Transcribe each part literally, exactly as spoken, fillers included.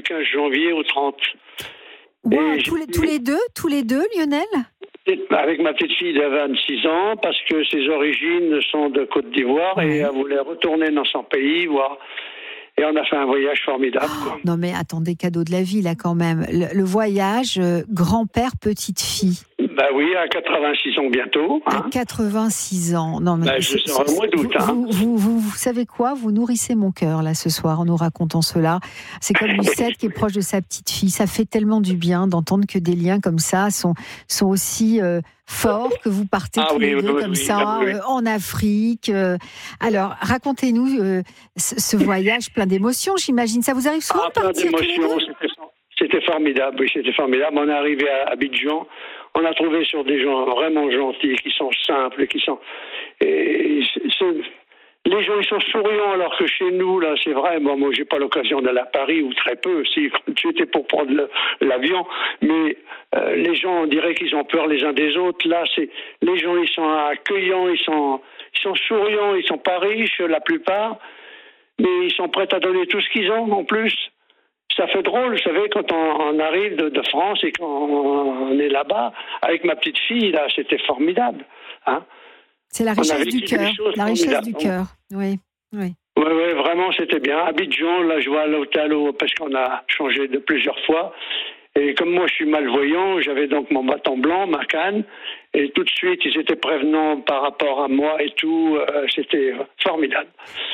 quinze janvier au trente. Wow, tous, les, tous les deux, tous les deux, Lionel? Avec ma petite fille de vingt-six ans, parce que ses origines sont de Côte d'Ivoire, ouais. Et elle voulait retourner dans son pays, voir. Et on a fait un voyage formidable. Oh, quoi. Non mais attendez, cadeau de la vie là quand même. Le, le voyage euh, grand-père, petite fille. Bah oui, à quatre-vingt-six ans bientôt. Hein. À quatre-vingt-six ans. Non mais bah, je serai au mois d'août. Vous, hein. vous, vous, vous, vous savez quoi? Vous nourrissez mon cœur là ce soir en nous racontant cela. C'est comme Lucette qui est proche de sa petite fille. Ça fait tellement du bien d'entendre que des liens comme ça sont sont aussi euh, forts, que vous partez ah, tous oui, les deux oui, comme oui, ça oui, oui. Euh, en Afrique. Euh, alors racontez-nous euh, ce, ce voyage plein d'émotions. J'imagine ça vous arrive souvent ah, de partir tous les deux? C'était, c'était formidable. Oui, c'était formidable. On est arrivé à Abidjan. On a trouvé sur des gens vraiment gentils, qui sont simples, qui sont. Et c'est... Les gens, ils sont souriants, alors que chez nous, là, c'est vrai, bon, moi, j'ai pas l'occasion d'aller à Paris, ou très peu, si j'étais pour prendre le, l'avion, mais euh, les gens, on dirait qu'ils ont peur les uns des autres. Là, c'est, les gens, ils sont accueillants, ils sont, ils sont souriants, ils sont pas riches, la plupart, mais ils sont prêts à donner tout ce qu'ils ont, en plus. Ça fait drôle, vous savez, quand on, on arrive de, de France et qu'on on est là-bas, avec ma petite fille, là, c'était formidable, hein. C'est la richesse du cœur, la richesse du cœur, oui, oui. Oui, oui, vraiment, c'était bien. Abidjan, là, je vois à l'hôtel, parce qu'on a changé de plusieurs fois. Et comme moi, je suis malvoyant, j'avais donc mon bâton blanc, ma canne, et tout de suite, ils étaient prévenants par rapport à moi et tout. Euh, c'était formidable.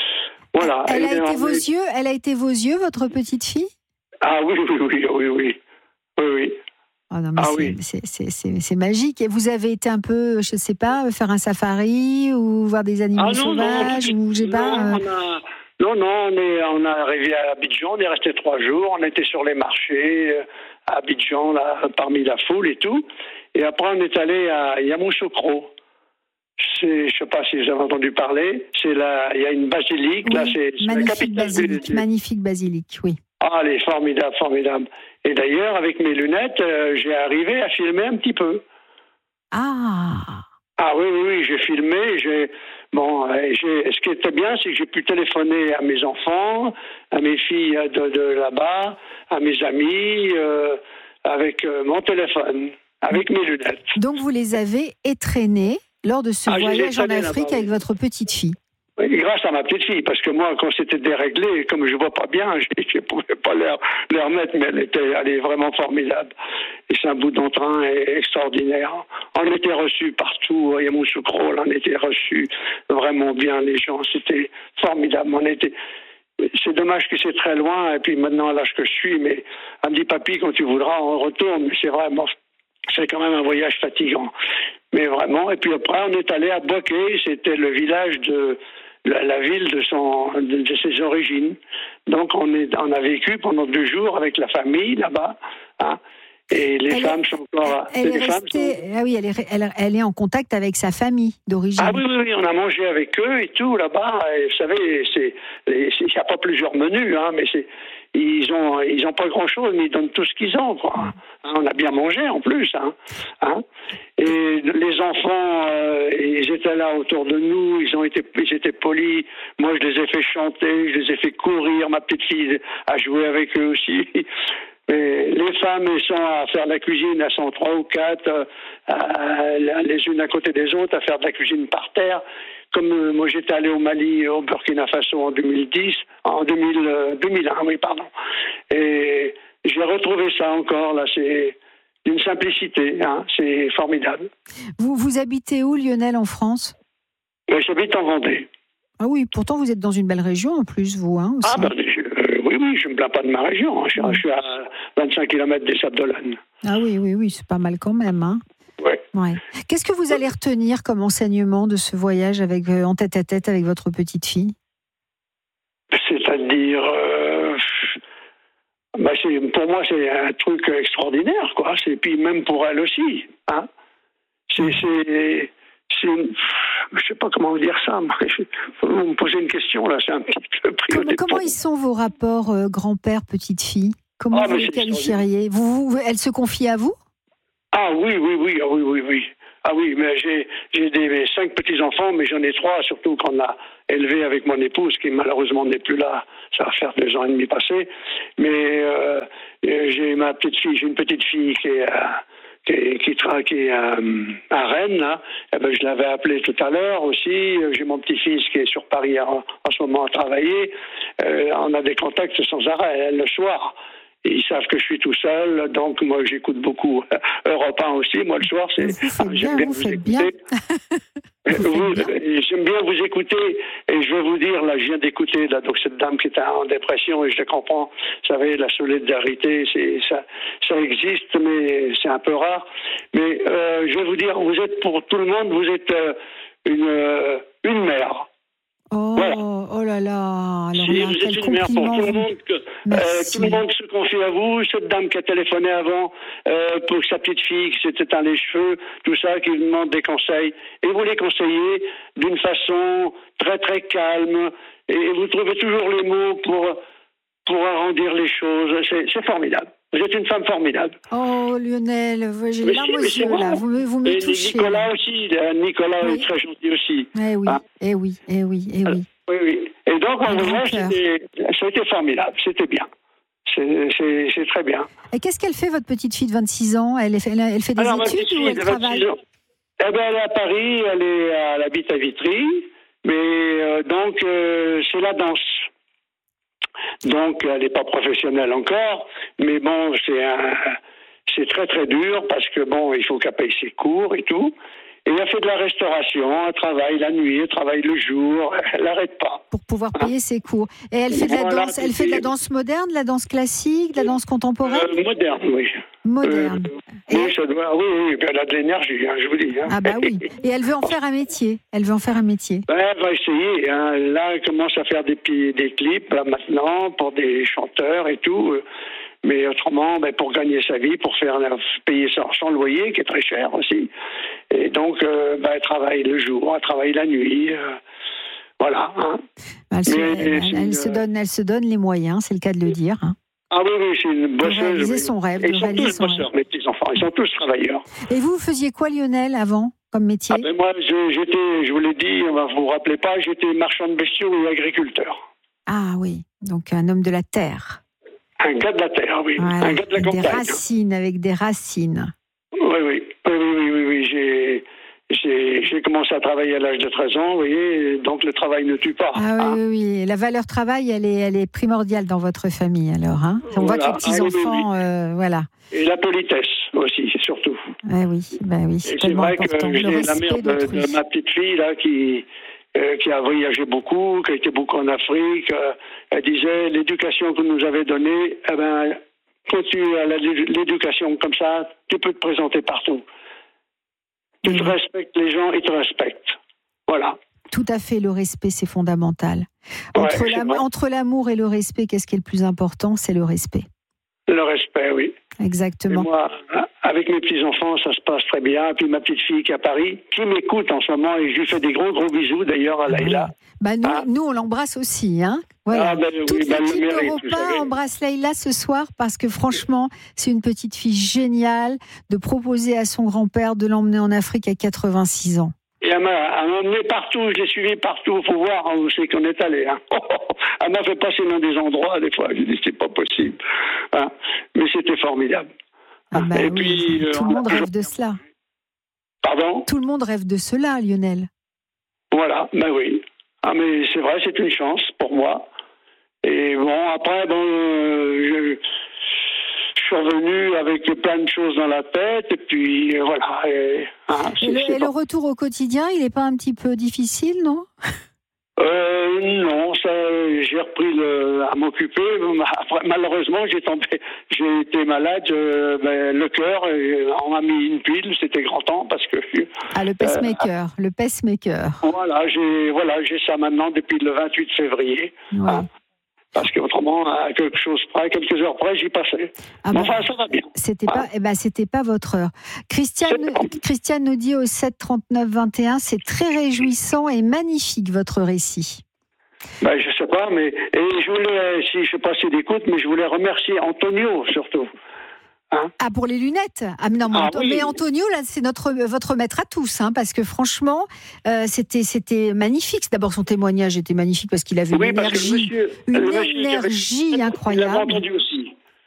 Voilà. Elle, elle a et, été on... vos yeux, elle a été vos yeux, votre petite fille? Ah oui, oui, oui, oui, oui, oui, oui. Oh non, mais ah c'est, oui. c'est, c'est, c'est, c'est magique. Et vous avez été un peu, je ne sais pas, faire un safari ou voir des animaux ah, non, sauvages non, ou j'ai non, pas. Euh... On a, non, non, on est, on est arrivé à Abidjan, on est resté trois jours, on était sur les marchés à Abidjan, là, parmi la foule et tout. Et après, on est allé à Yamoussoukro. C'est, je ne sais pas si vous avez entendu parler. C'est là, il y a une basilique. Oui, là, c'est, c'est la capitale basilique, du... magnifique basilique, oui. Ah, elle est formidable, formidable. Et d'ailleurs, avec mes lunettes, euh, j'ai arrivé à filmer un petit peu. Ah. Ah oui, oui, oui, j'ai filmé. J'ai bon, j'ai, ce qui était bien, c'est que j'ai pu téléphoner à mes enfants, à mes filles de, de là-bas, à mes amis, euh, avec euh, mon téléphone, avec mes lunettes. Donc vous les avez étrenés lors de ce ah, voyage en Afrique avec votre petite fille. Oui, grâce à ma petite fille, parce que moi, quand c'était déréglé, comme je vois pas bien, je ne pouvais pas les, les remettre, mais elle, était, elle est vraiment formidable. Et c'est un bout d'entrain extraordinaire. On était reçus partout, à Yamoussoukro, on était reçus vraiment bien, les gens, c'était formidable. On était... C'est dommage que c'est très loin, et puis maintenant, à l'âge que je suis, mais elle me dit, papy, quand tu voudras, on retourne. Mais c'est vraiment, c'est quand même un voyage fatigant. Mais vraiment, et puis après, on est allé à Boaké, c'était le village de... La, la ville de, son, de, de ses origines. Donc, on, est, on a vécu pendant deux jours avec la famille là-bas. Hein, et les elle femmes est, sont encore... Elle, elle, est restée, sont... ah oui, elle, est, elle, elle est en contact avec sa famille d'origine. Ah oui, oui, oui, on a mangé avec eux et tout là-bas. Et vous savez, c'est, il n'y a pas plusieurs menus, hein, mais c'est... Ils ont, ils ont pas grand-chose, mais ils donnent tout ce qu'ils ont, quoi. Hein, on a bien mangé en plus, hein. hein. Et les enfants, euh, ils étaient là autour de nous, ils ont été, ils étaient polis. Moi, je les ai fait chanter, je les ai fait courir. Ma petite fille a joué avec eux aussi. Et les femmes, elles sont à faire de la cuisine, elles sont trois ou quatre, euh, les unes à côté des autres, à faire de la cuisine par terre. Comme euh, moi j'étais allé au Mali, au Burkina Faso en deux mille dix, en deux mille, euh, deux mille un, oui, pardon. Et j'ai retrouvé ça encore, là, c'est d'une simplicité, hein, c'est formidable. Vous, vous habitez où, Lionel, en France ? euh, J'habite en Vendée. Ah oui, pourtant vous êtes dans une belle région en plus, vous, hein, aussi. Ah ben, je, euh, oui, oui, je ne me plains pas de ma région, hein. je, je suis à vingt-cinq kilomètres des Sables d'Olonne. Ah oui, oui, oui, c'est pas mal quand même, hein. Ouais. Ouais. Qu'est-ce que vous allez retenir comme enseignement de ce voyage avec, euh, en tête à tête avec votre petite fille ? C'est-à-dire, euh, bah c'est, pour moi, c'est un truc extraordinaire, quoi. C'est, puis même pour elle aussi, hein. C'est, c'est, c'est une, je sais pas comment vous dire ça. Vous me posez une question là, c'est un petit peu pris Comment, comment ils sont vos rapports euh, grand-père petite fille ? Comment ah, vous les qualifieriez ? vous, vous, Elle se confie à vous ? Ah oui, oui, oui, ah, oui, oui, oui. Ah oui, mais j'ai, j'ai des cinq petits-enfants, mais j'en ai trois, surtout qu'on a élevé avec mon épouse, qui malheureusement n'est plus là. Ça va faire deux ans et demi passés. Mais euh, j'ai ma petite fille, j'ai une petite fille qui est, euh, qui, est, qui, tra- qui est euh, à Rennes, là. Eh ben, je l'avais appelé tout à l'heure aussi. J'ai mon petit-fils qui est sur Paris en, en ce moment à travailler. Euh, on a des contacts sans arrêt, hein, le soir. Et ils savent que je suis tout seul, donc moi j'écoute beaucoup Europe un aussi. Moi le soir, c'est vous faites bien, j'aime bien vous vous faites écouter. bien. Vous Vous, faites bien. j'aime bien vous écouter et je vais vous dire, là, je viens d'écouter là, donc cette dame qui était en dépression et je la comprends. Vous savez, la solidarité, c'est ça, ça existe, mais c'est un peu rare. Mais euh, je vais vous dire, vous êtes pour tout le monde, vous êtes euh, une euh, une mère. Oh, Voilà. oh là là. Alors Si là, vous quel êtes une mère pour compliment. tout le vous- monde, que, euh, Merci. tout le monde se confie à vous. Cette dame qui a téléphoné avant euh, pour sa petite fille qui s'était éteint les cheveux, tout ça, qui vous demande des conseils. Et vous les conseillez d'une façon très très calme. Et vous trouvez toujours les mots pour, pour arrondir les choses. C'est, c'est formidable. Vous êtes une femme formidable. Oh Mais Lionel, j'ai les si, larmes aux mais c'est yeux vrai. là. Vous me, vous me Et touchez. Nicolas aussi. euh, Nicolas Oui. est très gentil aussi. Eh oui, Hein. eh oui, eh oui, eh oui. Oui, oui. Et donc, Un en grand vrai, cœur. c'était, c'était formidable. C'était bien. C'est, c'est, c'est très bien. Et qu'est-ce qu'elle fait, votre petite fille de vingt-six ans? Elle, est- elle, elle fait des Alors, ma études petite ou fille elle de travaille? vingt-six ans, eh ben, elle est à Paris, elle, est, elle habite à Vitry, mais euh, donc, euh, c'est la danse. Donc, elle n'est pas professionnelle encore, mais bon, c'est un, c'est très très dur parce que bon, il faut qu'elle paye ses cours et tout. Et elle fait de la restauration, elle travaille la nuit, elle travaille le jour, elle n'arrête pas. Pour pouvoir payer ses cours. Et elle fait de la Voilà, danse, elle fait de la danse moderne, de la danse classique, de la danse contemporaine? Euh, moderne, oui. Moderne. Euh, Et- oui, ça doit, oui, oui, elle a de l'énergie, hein, je vous dis. Hein. Ah bah oui. Et elle veut en faire un métier. Elle veut en faire un métier. Ben, elle va essayer. Hein. Là, elle commence à faire des, pi- des clips là, maintenant pour des chanteurs et tout. Mais autrement, ben, pour gagner sa vie, pour faire payer son, son loyer, qui est très cher aussi. Et donc, euh, ben, elle travaille le jour, elle travaille la nuit. Euh, voilà. Hein. Elle, se, Mais elle- elle- c'est elle une- se donne, elle se donne les moyens, c'est le cas de le dire. hein. Ah oui, oui, c'est une De bosseuse. réaliser oui. son rêve. Et De ils sont réaliser tous son bosseurs, rêve. mes petits-enfants. Ils sont tous travailleurs. Et vous, vous faisiez quoi, Lionel, avant, comme métier? Ah ben moi, je- j'étais, je vous l'ai dit, vous vous rappelez pas, j'étais marchand de bestiaux et agriculteur. Ah oui, donc un homme de la terre. Un gars de la terre, oui. Voilà, Un gars de la avec des campagne. racines, avec des racines. Oui, oui, oui, oui, oui, oui, oui. J'ai, j'ai, j'ai commencé à travailler à l'âge de treize ans, vous voyez, donc le travail ne tue pas. Ah hein. oui, oui, oui. La valeur travail, elle est, elle est primordiale dans votre famille, alors. Hein. On voit que Voilà. les petits-enfants, Ah oui, euh, voilà. Et la politesse aussi, surtout. Ah oui, bah oui, c'est Et c'est tellement vrai que important. Le j'ai la respect mère de, d'autrui. de ma petite fille, là, qui, euh, qui a voyagé beaucoup, qui a été beaucoup en Afrique. Euh, elle disait, l'éducation que nous avait donnée, eh ben, continue à la- l'éducation comme ça, tu peux te présenter partout. Tu Oui. te respectes les gens, ils te respectent. Voilà. Tout à fait, le respect, c'est fondamental. Ouais, Entre, c'est l'am- vrai. entre l'amour et le respect, qu'est-ce qui est le plus important? C'est le respect. Le respect, oui. Et Exactement. moi, avec mes petits-enfants, ça se passe très bien. Et puis ma petite fille qui est à Paris, qui m'écoute en ce moment, et je lui fais des gros, gros bisous d'ailleurs à Laïla. Bah nous, Ah. nous, on l'embrasse aussi. Hein voilà. Ah, ben oui, Toute ben, le l'équipe mérite, d'Europe vous un savez. embrasse Laïla ce soir parce que franchement, c'est une petite fille géniale de proposer à son grand-père de l'emmener en Afrique à quatre-vingt-six ans. Et elle m'a, elle m'a emmené partout, je l'ai suivi partout, il faut voir hein, où c'est qu'on est allé. Hein. Elle m'a fait passer dans des endroits, des fois, j'ai dit c'est pas possible. Hein. Mais c'était formidable. Ah bah Et oui, puis, tout euh, le on a monde toujours- rêve de cela. Pardon? Tout le monde rêve de cela, Lionel. Voilà, ben oui. Ah mais c'est vrai, c'est une chance pour moi. Et bon, après, bon, euh, je, je suis revenu avec plein de choses dans la tête, et puis euh, voilà. Et, hein, Et c'est- le, c'est et pas- le retour au quotidien, il n'est pas un petit peu difficile, non? Euh, non, ça, j'ai repris le, à m'occuper. Après, malheureusement, j'ai tombé, j'ai été malade, euh, ben, le cœur, et on m'a mis une pile, c'était grand temps parce que Ah, le pacemaker, le pacemaker. voilà, j'ai voilà, j'ai ça maintenant depuis le vingt-huit février. Ouais. Hein, parce qu'autrement, à quelque chose près, quelques heures près, j'y passais. Ah Mais bah, enfin, ça va bien. C'était Ah. pas, eh ben, c'était pas votre heure. Christiane, C'est bon. Christiane nous dit au sept trente-neuf vingt et un, c'est très réjouissant et magnifique votre récit. Ben, je sais pas, mais et je voulais, si je sais pas s'il écoute, mais je voulais remercier Antonio surtout. Hein? Ah, pour les lunettes. Ah, mais non, mais, Ah, Anto- oui. mais Antonio, là, c'est notre, votre maître à tous, hein, parce que franchement, euh, c'était, c'était magnifique. D'abord, son témoignage était magnifique parce qu'il avait Oui, une parce que le énergie, monsieur, une le monsieur qui avait- énergie il l'avait incroyable. entendu aussi.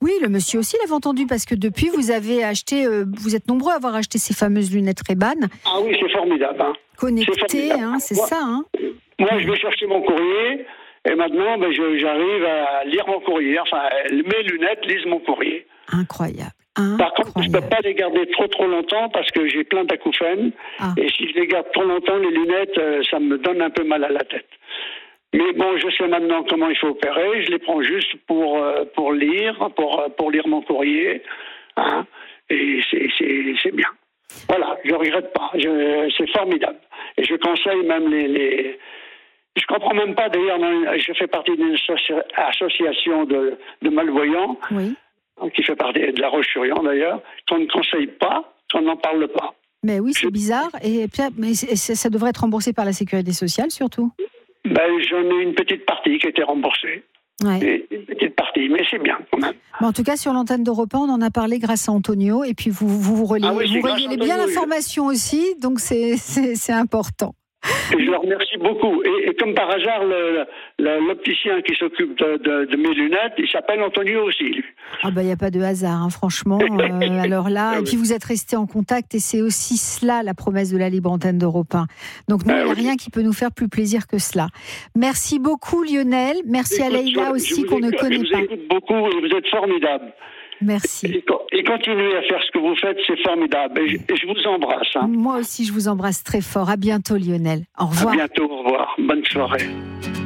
Oui, le monsieur aussi l'avait entendu parce que depuis, vous avez acheté, euh, vous êtes nombreux à avoir acheté ces fameuses lunettes Ray-Ban. Ah oui, c'est formidable. Hein. Connectées, hein, c'est moi, ça. Hein. Moi, je vais chercher mon courrier et maintenant, ben, je, j'arrive à lire mon courrier. Enfin, mes lunettes lisent mon courrier. Incroyable. Par contre, je ne peux pas les garder trop trop longtemps parce que j'ai plein d'acouphènes. Ah. Et si je les garde trop longtemps, les lunettes, ça me donne un peu mal à la tête. Mais bon, je sais maintenant comment il faut opérer. Je les prends juste pour, pour lire, pour, pour lire mon courrier. Hein, et c'est, c'est, c'est bien. Voilà, je ne regrette pas. Je, c'est formidable. Et je conseille même les... les je comprends même pas, d'ailleurs, je fais partie d'une association de, de malvoyants. Oui. Qui fait partie de la Roche-sur-Yon d'ailleurs, qu'on ne conseille pas, qu'on n'en parle pas. Mais oui, c'est Je... bizarre. Et mais ça devrait être remboursé par la Sécurité sociale, surtout. Ben, j'en ai une petite partie qui a été remboursée. Ouais. Une petite partie, mais c'est bien quand même. Bon, en tout cas, sur l'antenne d'Europe un, on en a parlé grâce à Antonio. Et puis, vous vous, vous reliez, ah oui, vous reliez bien l'information aussi, donc c'est, c'est, c'est important. Et je le remercie beaucoup. Et, et comme par hasard, le, le, l'opticien qui s'occupe de, de, de mes lunettes, il s'appelle Antonio aussi, lui. Ah bah il n'y a pas de hasard, hein, franchement. Euh, alors là, et puis vous êtes restés en contact et c'est aussi cela la promesse de la libre antenne d'Europe un. Donc nous, il n'y a oui. rien qui peut nous faire plus plaisir que cela. Merci beaucoup Lionel. Merci Écoute, à Leïla aussi qu'on écoute, ne connaît je vous pas. Écoute beaucoup et vous êtes formidable. Merci. Et, et continuez à faire ce que vous faites, c'est formidable. Et je, et je vous embrasse. Hein. Moi aussi, je vous embrasse très fort. À bientôt, Lionel. Au revoir. À bientôt, au revoir. Bonne soirée.